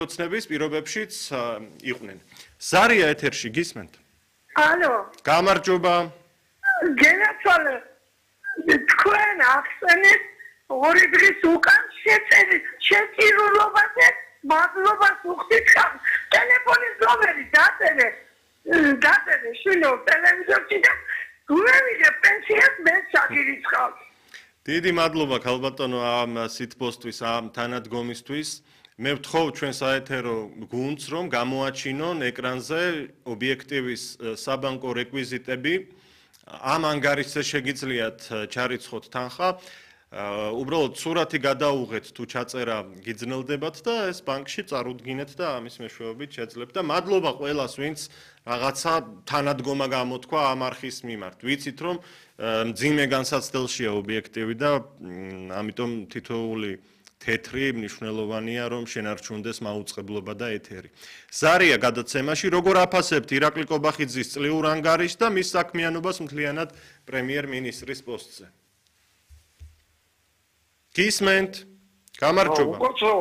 ოცნების პირობებშიც იყვნენ. ზარია ეთერში გისმენთ? ალო. გამარჯობა. გენაცვალე. თქვენ ახსენეთ ორი დღის უკან შეწირულობაზე მადლობას უხდით ხარ. ტელეფონის ნომერი დაწერე შვილო ტელევიზორში და გუევიდე პენსიას მე ჩაგირიცხავ. დიდი მადლობა ქალბატონო ამ სიტპოსტვის, ამ თანადგომისთვის. მე ვთხოვ ჩვენ საეთერო გუნდს, რომ გამოაჩინონ ეკრანზე ობიექტივის საბანკო რეკვიზიტები. ამ ანგარიშზე შეგიძლიათ ჩარიცხოთ თანხა. უბრალოდ სურათი გადაუღეთ თუ ჩაწერა გიძნელდებათ და ეს ბანკში წარუდგინეთ და ამის მეშვეობით შეძლებთ და მადლობა ყველას, ვინც რაღაცა თანადგომა გამოთქვა ამ არხის მიმართ. ვიცით რომ მძიმე განსაცდელშია ობიექტივი და ამიტომ თითოეული თეთრი მნიშვნელოვანია რომ შენარჩუნდეს მაუწყებლობა და ეთერი. ზარია გადაცემაში როგორ აფასებთ ირაკლი კობახიძის წლიურ ანგარიშს და მის საქმიანობას მთლიანად პრემიერ-მინისტრის პოსტზე? გისმენთ? გამარჯობა.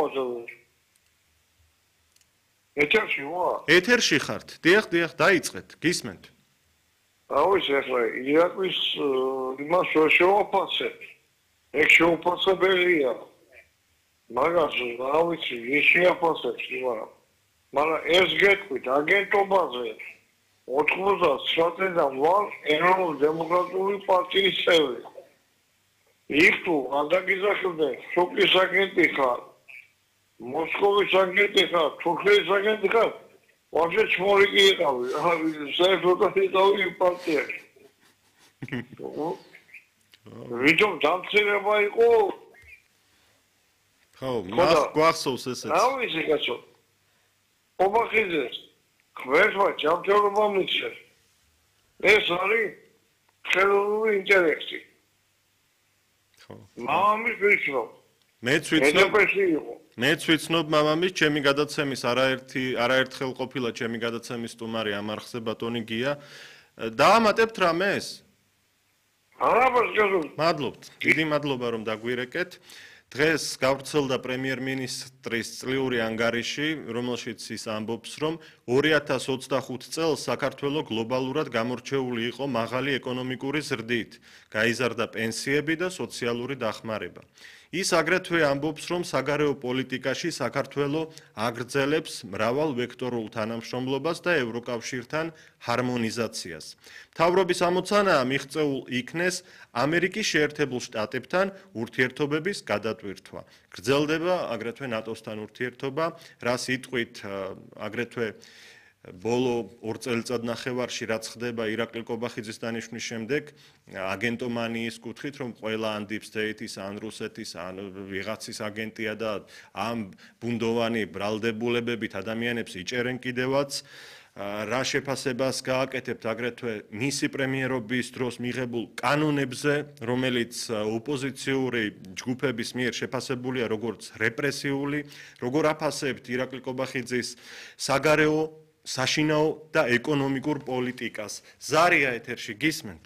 ეთერში ვარ? ეთერში ხართ. დიახ, დაიწყეთ. გისმენთ? ავიცი ახლა ირაკლის იმას შევაფასებ. ეგ შეუფასებელია. მაგას ავიცი ის შეაფასებს იმას. მაგრამ ეს გეტყვით აგენტობაზე 99 წლიდან ვარ ეროვნულ დემოკრატიული პარტიის წევრი. იქ თუ ადაგიზახებდნენ სოკის აგენტი ხარ, მოსკოვის აგენტი ხარ, თურქეთის აგენტი ხარ, ვაფშე ჩმორიკი იყავი, საერთოდ იყავი პარტიაში. ვიდრე დამცირება იყო? ხო, გვახსოვს ესეც. ავიცი კაცო. კობახიძეს ღმერთმა ჯანმრთელობა მისცეს. ეს არის ხელოვნური ინტელექტი. მამამის ვიცნობ. მეც ვიცნობ მამამის, ჩემი გადაცემის არაერთხელ ყოფილა ჩემი გადაცემის სტუმარი ამ არხზე ბატონი გია. დაამატებთ რამეს? არაფერს გასულ. მადლობთ. დიდი მადლობა რომ დაგვირეკეთ. დღეს გავრცელდა პრემიერ-მინისტრის წლიური ანგარიში, რომელშიც ის ამბობს, რომ 2025 წელს საქართველო გლობალურად გამორჩეული იყო მაღალი ეკონომიკური ზრდით, გაიზარდა პენსიები და სოციალური დახმარება. ის აგრეთვე ამბობს, რომ საგარეო პოლიტიკაში საქართველო აგრძელებს მრავალ ვექტორულ თანამშრომლობას და ევროკავშირთან ჰარმონიზაციას. მთავრობის ამოცანაა მიღწეულ იქნეს ამერიკის შეერთებულ შტატებთან ურთიერთობების გადატვირთვა. გრძელდება აგრეთვე ნატოსთან ურთიერთობა, რას იტყვით აგრეთვე ბოლო 2 წელიწადნახევარში რაც ხდება ირაკლი კობახიძის დანიშვნის შემდეგ აგენტომანიის კუთხით რომ ყველა ან deep state-ის ან რუსეთის ან ვიღაცის აგენტია და ამ ბუნდოვანი ბრალდებულებებით ადამიანებს იჭერენ კიდევაც რა შეფასებას გააკეთებთ აგრეთვე მისი პრემიერობის დროს მიღებულ კანონებზე რომელიც ოპოზიციური ჯგუფების მიერ შეფასებულია როგორც რეპრესიული როგორ აფასებთ ირაკლი კობახიძის საგარეო საშინაო და ეკონომიკურ პოლიტიკას. ზარია ეთერში გისმენთ?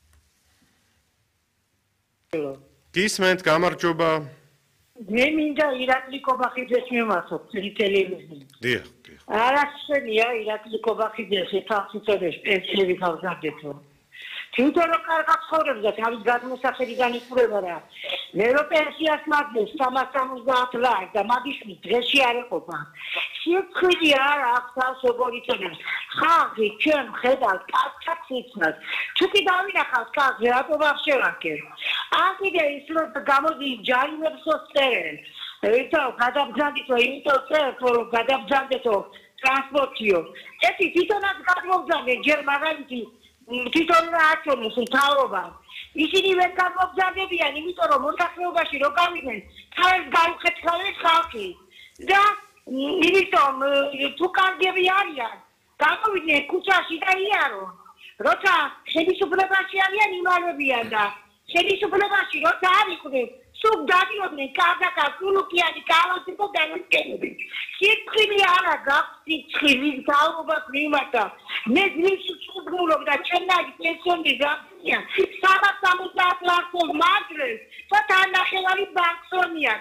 გისმენთ, გამარჯობა. მე მინდა ირაკლი კობახიძეს მიმართოთ ტელევიზიაზე. დიახ. არასწორია ირაკლი კობახიძეს ეთახსწორებს პენსიები გავზარდეთო. თვითონ რო კარგად ცხოვრობს და თავის გადმოსახედიდან იკვრება რა. მე რო პენსიას მაგდეს 370 ლარი და მაგის დღეში არ ეყოფა. სიკვდილი არ აქვს როგორ იწოდებს. ხალხი ჩვენ ხედავთ კაცად ციცნას. თუ კი დავინახავთ კაცზე რატო ვახშევანკერ. ან კიდე ის რომ გამოდი ჯარიმებს ოსტერენ. ეტო გადაბძანდითო იმიტომ რომ გადაბძანდეთო ტრანსპორტიო. ეთი თვითონაც გადმოგზავნენ ჯერ მაგალითი თვითონ რააჩვენეს მთავრობა. ისინი ვერ გამოგზავნებიან, იმიტომ რომ მოსახლეობაში რო გავიდნენ, თავის გაუხეთხავენ ხალხი. და იმიტომ თუ კარგები არიან, გამოვიდნენ ქუჩაში და იარონ. როცა ხელისუფლებაში არიან, იმარებიან და ხელისუფლებაში როცა არ იყვნენ, სულ დადიოდნენ კარგაკაც ულუკიანი კალათი და განსკენები. სიკვდილი არა გაქვს სიცხილი თავობას მიმართა. მე ძნის უწყობლობ და ჩემნაირი პენსიონერი გამწია 370 ლარს მაძლევს და თანახევარი ბანკსონია.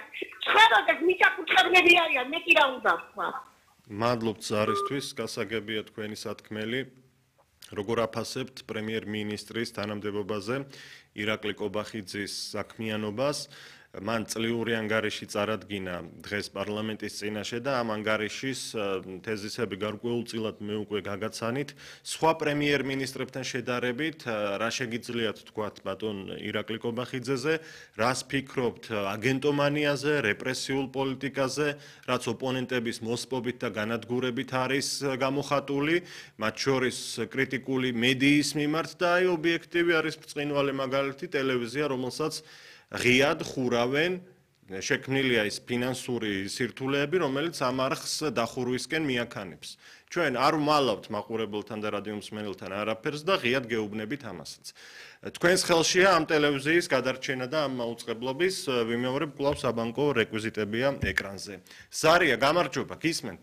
ცხადად მიწაკუთვნები არიან, მე კი რა უნდა ვთქვა. მადლობთ ზარისთვის, გასაგებია თქვენი სათქმელი. როგორ აფასებთ პრემიერ-მინისტრის თანამდებობაზე ირაკლი კობახიძის საქმიანობას? მან წლიური ანგარიში წარადგინა დღეს პარლამენტის წინაშე და ამ ანგარიშის თეზისები გარკვეულწილად მე უკვე გაგაცანით. სხვა პრემიერ-მინისტრებთან შედარებით, რა შეგიძლიათ თქვათ ბატონ ირაკლი კობახიძეზე, რას ფიქრობთ აგენტომანიაზე, რეპრესიულ პოლიტიკაზე, რაც ოპონენტების მოსპობით და განადგურებით არის გამოხატული, მათ შორის კრიტიკული მედიის მიმართ და აი ობიექტივი არის ბრწყინვალე მაგალითი ტელევიზია, რომელსაც ღიად ხურავენ შექმნილია ის ფინანსური სირთულეები, რომელიც ამ არხს დახურვისკენ მიაქანებს. ჩვენ არ ვმალავთ მაყურებელთან და რადიო მსმენელთან არაფერს და ღიად გეუბნებით ამასაც. თქვენს ხელშია ამ ტელევიზიის გადარჩენა და ამ მაუწყებლობის, ვიმეორებ, კვლავ საბანკო რეკვიზიტებია ეკრანზე. ზარია, გამარჯობა, გისმენთ?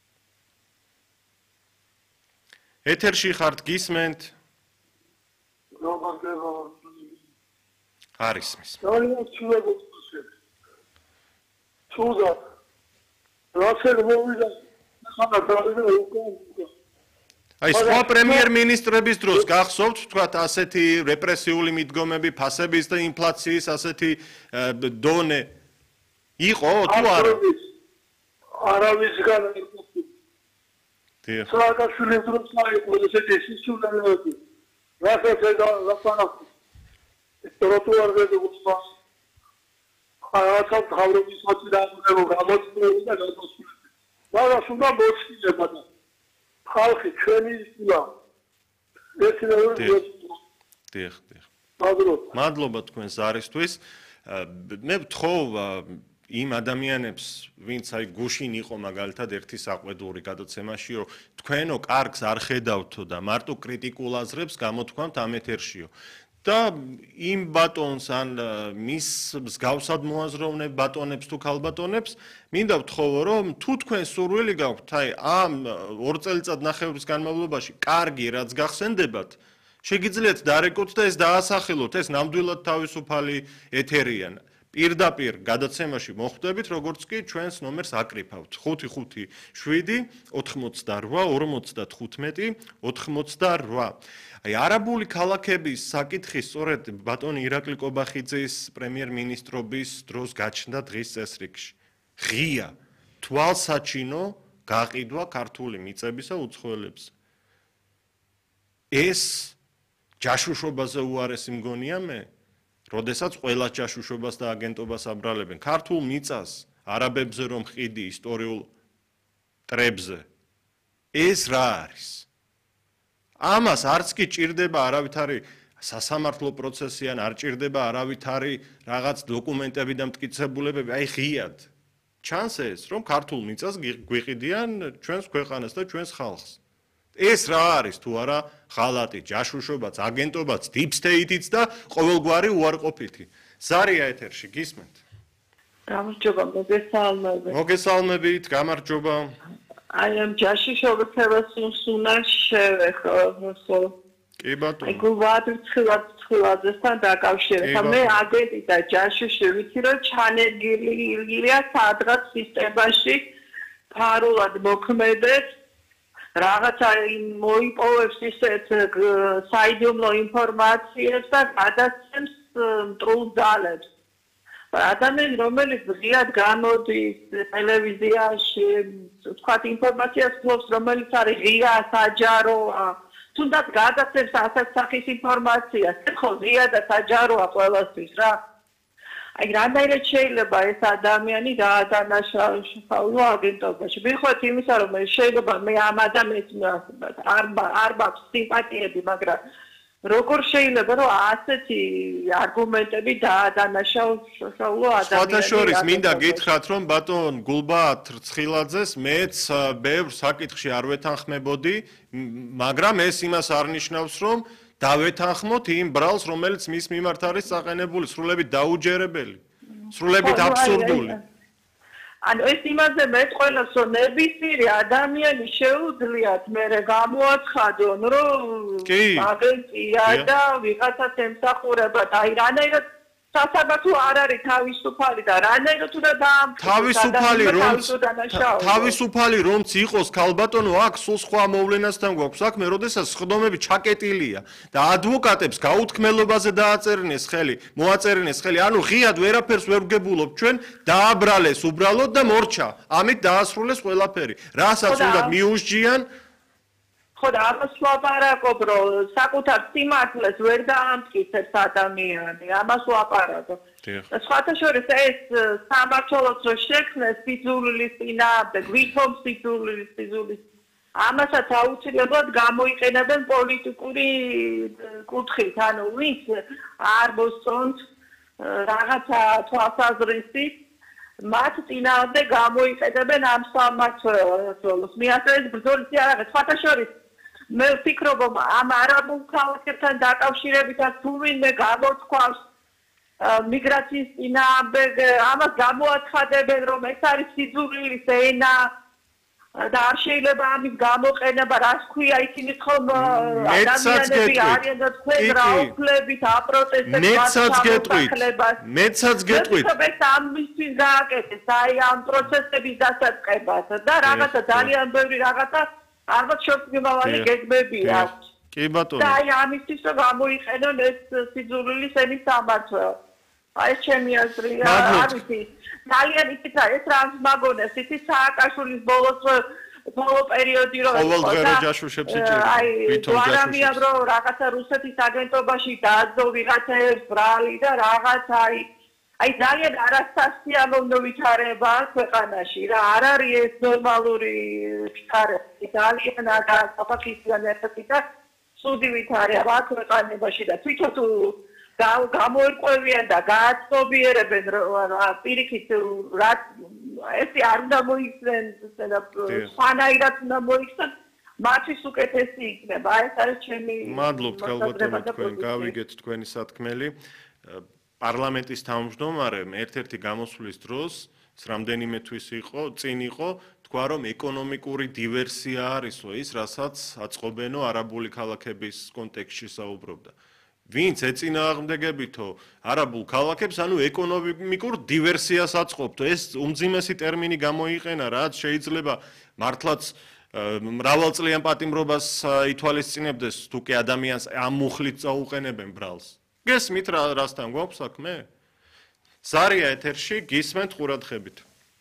ეთერში ხართ, გისმენთ? არის მის. აი სხვა პრემიერ-მინისტრების დროს გახსოვთ, თქვათ, ასეთი რეპრესიული მიდგომები, ფასების და ინფლაციის ასეთი დონე იყო თუ არა? არავის განაცხადი. დიახ. სააკაშვილის დროს აიყო ესეთი სისულელეები. რასაც ლაპარაკობ. ტროტუარზე უცხო. ხალხს თავრობის მოწინააღმდეგო გამოსვლები და გამოსვლები. მაგას უნდა მოწინება და ხალხი ჩვენი ისულა. დიახ. მადლობა. მადლობა თქვენ ზარისთვის. მე ვთხოვ იმ ადამიანებს, ვინც აი გუშინ იყო მაგალითად ერთი საყვედური გადაცემაში, რომ თქვენო კარგს არ ხედავთო და მარტო კრიტიკულ აზრებს გამოთქვამთ ამ ეთერშიო. და იმ ბატონს ან მის მსგავსად მოაზროვნებ ბატონებს თუ ქალბატონებს, მინდა ვთხოვო, რომ თუ თქვენ სურვილი გაქვთ, აი ამ 2 წელიწადნახევრის განმავლობაში კარგი რაც გახსენდებათ, შეგიძლიათ დარეკოთ და ეს დაასახელოთ, ეს ნამდვილად თავისუფალი ეთერია. პირდაპირ გადაცემაში მოხვდებით, როგორც კი ჩვენს ნომერს აკრიფავთ 557 88 55 88. აი არაბული ქალაქების საკითხი სწორედ ბატონ ირაკლი კობახიძის პრემიერ-მინისტრობის დროს გაჩნდა დღის წესრიგში. ღია თვალსაჩინო გაყიდვა ქართული მიწებისა უცხოელებს. ეს ჯაშუშობაზე უარესი მგონია მე? როდესაც ყველა ჯაშუშობას და აგენტობას აბრალებენ ქართულ მიწას, არაბებზე რომ ხიდი ისტორიულ ტრებზე. ეს რა არის? ამას არც კი ჭირდება არავითარი სასამართლო პროცესი ან არ ჭირდება არავითარი რაღაც დოკუმენტები და მტკიცებულებები, აი ღიად. ჩანს ეს, რომ ქართულ მიწას გვიყიდიან ჩვენს ქვეყანას და ჩვენს ხალხს. ეს რა არის თუ არა ღალატი, ჯაშუშობაც, აგენტობაც, deep state-იც და ყოველგვარი უარყოფითი. ზარია ეთერში, გისმენთ? გამარჯობა, მოგესალმებით, გამარჯობა. აი ამ ჯაშუშობებს უნდა შევეხო. კი ბატონო. აი გულვადრცხილადესთან დაკავშირებით. მე აგენტი და ჯაშუში ვიცი, რომ ჩანერგილია სადღაც სისტემაში ფარულად მოქმედებს. რაღაცა მოიპოვებს ისეთ საიდუმლო ინფორმაციას და გადასცემს მტრულ ძალებს. ადამიანი, რომელიც ღიად გამოდის ტელევიზიაში, თქვათ ინფორმაციას ფლობს, რომელიც არის ღია, საჯაროა, თუნდაც გადასცემს ასეთ სახის ინფორმაციას, ხო ღია და საჯაროა ყველასთვის რა. აი რამდენად შეიძლება ეს ადამიანი დაადანაშაულო აგენტობაში. მიხვდეთ იმისა, რომ შეიძლება მე ამ ადამიანს არ მაქვს სიმპათიები, მაგრამ როგორ შეიძლება რომ ასეთი არგუმენტები დაადანაშაულო ადამიანს? სხვათაშორის მინდა გითხრათ, რომ ბატონ გულბაათ რცხილაძეს მეც ბევრ საკითხში არ ვეთანხმებოდი, მაგრამ ეს იმას არ ნიშნავს, რომ დავეთანხმოთ იმ ბრალს, რომელიც მის მიმართ არის წაყენებული, სრულებით დაუჯერებელი, სრულებით აბსურდული. ანუ ეს იმაზე მეტყველებს, რომ ნებისმიერი ადამიანი შეუძლიათ მერე გამოაცხადონ, რომ აგენტია და ვიღაცას ემსახურება და აი რანაირად სასამართლო არ არის თავისუფალი და რანაირად უნდა თავისუფალი რომც იყოს ქალბატონო აქ სულ სხვა მოვლენასთან გვაქვს საქმე, როდესაც სხდომები ჩაკეტილია და ადვოკატებს გაუთქმელობაზე მოაწერინეს ხელი, ანუ ღიად ვერაფერს ვერ ვგებულობ ჩვენ, დააბრალეს უბრალოდ და მორჩა. ამით დაასრულეს ყველაფერი. რასაც უნდა მიუსჯიან ხო და ამას ვაპარაკობ, რომ საკუთარ სიმართლეს ვერ დაამტკიცებს ადამიანი, ამას ვაპარაკობ. სხვათა შორის ეს სამართლოს რო შექმნეს სიძულვილის წინააღმდეგ, ვითომ სიძულვილის ამასაც აუცილებლად გამოიყენებენ პოლიტიკური კუთხით, ანუ ვინც არ მოსწონთ რაღაცა თვალსაზრისით მათ წინააღმდეგ გამოიყენებენ ამ სამართლოს. მიასწრეს ბრძოლის იარაღი. სხვათა შორის მე ვფიქრობ, ამ არაბულ ქალაქებთან დაკავშირებითაც თუ ვინმე გამოთქვამს მიგრაციის წინააღმდეგ, ამას გამოაცხადებენ, რომ ეს არის სიძულვილის ენა და არ შეიძლება ამის გამოყენება, რას ქვია ისინი ხომ ადამიანები არიან და თქვენ რა უფლებით აპროტესტებთ მეცაც გეტყვით ეს ამისთვის გააკეთეს აი ამ პროცესების დასაწყებას და რაღაცა ძალიან ბევრი რაღაცა ალბათ შორტმიმავალი გეგმები აქვს კი ბატონო და აი ამისთვის რომ გამოიყენონ ეს სიძულვილის ენის სამართლო აი ჩემი აზრია ამისი ძალიან ისიც არის ეს რამს მაგონეს ისიც სააკაშვილის ბოლო პერიოდი რო აი ვარამიან რომ რაღაცა რუსეთის აგენტობაში დააძო ვიღაცებს ბრალი და რაღაც აი ძალიან არასასიამოვნო ვითარება ქვეყანაში რა არ არის ეს ნორმალური ვითარება ძალიან არასაფასისგან ერთად და სუდი ვითარება ქვეყანაში და თვითონ თუ გამოერკვევიან და გააცნობიერებენ პირიქით რა ეს არ უნდა მოიქცნენ და სხვანაირად უნდა მოიქცნენ მათთვის უკეთესი იქნება ეს არის ჩემი მადლობთ ქალბატონო თქვენ გავიგეთ თქვენი სათქმელი პარლამენტის თავმჯდომარემ ერთ-ერთი გამოსვლის დროს რამდენიმე თვის წინ იყო თქვა რომ ეკონომიკური დივერსია არისო ის რასაც აწყობენო არაბული ქალაქების კონტექსტში საუბრობდა ვინც ეწინააღმდეგებითო არაბულ ქალაქებს ანუ ეკონომიკურ დივერსიას აწყობთ ეს უმძიმესი ტერმინი გამოიყენა რაც შეიძლება მართლაც მრავალწლიან პატიმრობას ითვალისწინებდეს თუ კი ადამიანს ამ მუხლით წაუყენებენ ბრალს გესმით რასთან გვაქვს საქმე ზარია ეთერში გისმენთ ყურადღებით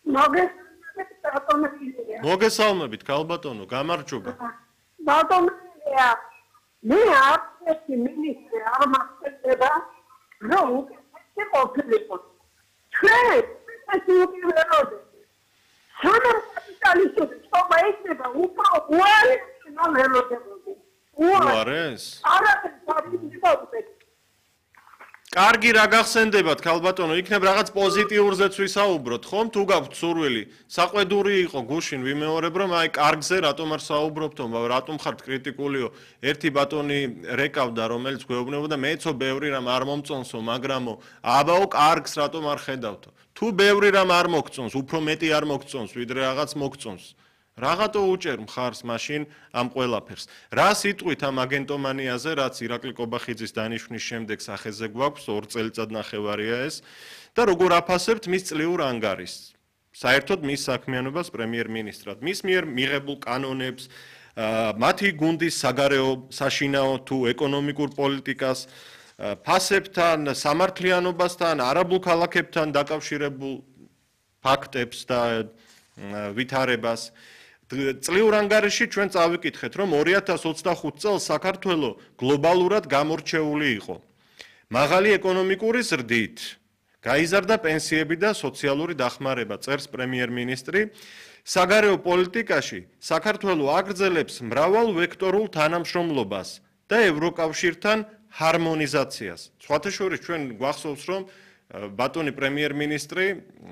მოგესალმებით ქალბატონო გამარჯობა ბატონია მე აფეთი მინისტრი არ მახსენდება რომ ეს ყოფილიყო ჩვენ ეს უპირველოდი სანამ კაპიტალისტები თომა ექნება უფრო უარეს ნომეროდებოდი უარეს არა თავისუფლად კარგი რა გახსენდებათ ქალბატონო იქნებ რაღაც პოზიტიურზეც ვისაუბროთ ხომ თუ გაქვთ სურვილი საყვედური იყო გუშინ ვიმეორებ რომ აი კარგზე რატომ არ საუბრობთო რატომ ხართ კრიტიკულიო ერთი ბატონი რეკავდა რომელიც გვეუბნებოდა მეცო ბევრი რამ არ მომწონსო მაგრამო აბაო კარგს რატომ არ ხედავთო თუ ბევრი რამ არ მოგწონს უფრო მეტი არ მოგწონს ვიდრე რაღაც მოგწონს რაღაცო უჭერ მხარს მაშინ ამ ყველაფერს. რა სიტყვით ამ აგენტომანიაზე, რაც ირაკლი კობახიძის დანიშვნის შემდეგ სახეზე გვაქვს, 2 წელიწადნახევარია ეს და როგორ აფასებთ მის წლიურ ანგარიშს. საერთოდ მის საქმიანობას პრემიერ-მინისტრად. მის მიერ მიღებულ კანონებს, მათი გუნდის საგარეო, საშინაო თუ ეკონომიკურ პოლიტიკას, ფასებთან, სამართლიანობასთან, არაბულ ქალაქებთან დაკავშირებულ ფაქტებს და ვითარებას წლიურ ანგარიშში ჩვენ წავიკითხეთ რომ 2025 წელს საქართველოს გლობალურად გამორჩეული იყო. მაღალი ეკონომიკური ზრდით, გაიზარდა პენსიები და სოციალური დახმარება, წერს პრემიერ-მინისტრი. საგარეო პოლიტიკაში საქართველოს აგრძელებს მრავალ ვექტორულ თანამშრომლობას და ევროკავშირთან ჰარმონიზაციას. სხვათა შორის ჩვენ გვახსოვს რომ ბატონი პრემიერ-მინისტრი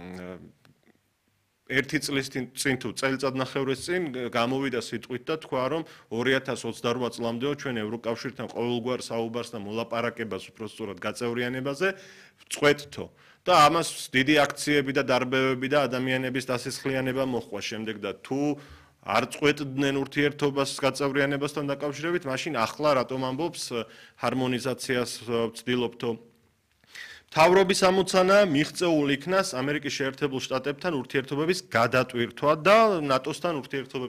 ერთი წლის წინ თუ წელიწადნახევრის წინ გამოვიდა სიტყვით და თქვა რომ 2028 წლამდეო ჩვენ ევროკავშირთან ყოველგვარ საუბარს და მოლაპარაკებას უფრო სწორად გაწევრიანებაზე ვწყვეტთო და ამას დიდი აქციები და დარბევები და ადამიანების დასისხლიანება მოჰყვა შემდეგ და თუ არ წყვეტდნენ ურთიერთობას გაწევრიანებასთან დაკავშირებით მაშინ ახლა რატომ ამბობს ჰარმონიზაციას ვცდილობთო თავრობის ამოცანა მიღწეულ იქნას ამერიკის შეერთებულ შტატებთან ურთიერთობების გადატვირთვა და ნატოსთან ურთიერთობების